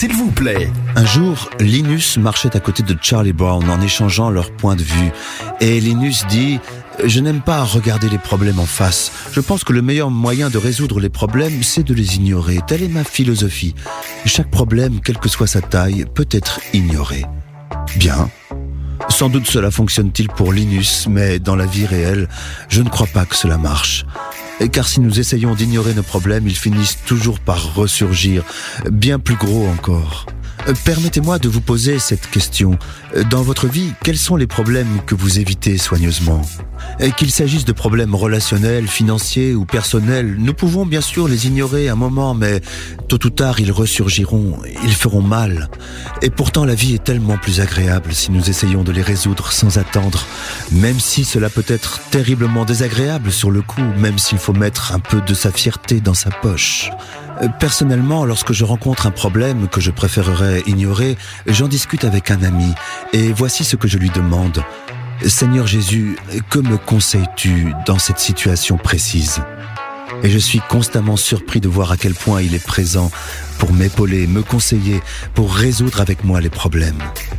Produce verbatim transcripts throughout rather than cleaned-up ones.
s'il vous plaît. Un jour, Linus marchait à côté de Charlie Brown en échangeant leurs points de vue. Et Linus dit « Je n'aime pas regarder les problèmes en face. Je pense que le meilleur moyen de résoudre les problèmes, c'est de les ignorer. Telle est ma philosophie. Chaque problème, quelle que soit sa taille, peut être ignoré. » Bien. Sans doute cela fonctionne-t-il pour Linus, mais dans la vie réelle, je ne crois pas que cela marche. Car si nous essayons d'ignorer nos problèmes, ils finissent toujours par ressurgir, bien plus gros encore. Permettez-moi de vous poser cette question. Dans votre vie, quels sont les problèmes que vous évitez soigneusement ? Qu'il s'agisse de problèmes relationnels, financiers ou personnels, nous pouvons bien sûr les ignorer un moment, mais tôt ou tard ils ressurgiront, ils feront mal. Et pourtant la vie est tellement plus agréable si nous essayons de les résoudre sans attendre, même si cela peut être terriblement désagréable sur le coup, même s'il faut mettre un peu de sa fierté dans sa poche. Personnellement, lorsque je rencontre un problème que je préférerais ignorer, j'en discute avec un ami, et voici ce que je lui demande. Seigneur Jésus, que me conseilles-tu dans cette situation précise ? Et je suis constamment surpris de voir à quel point il est présent pour m'épauler, me conseiller, pour résoudre avec moi les problèmes.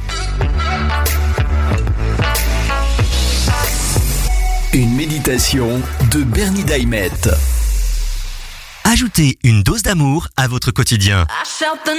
Une méditation de Bernie Daimet. Ajoutez une dose d'amour à votre quotidien.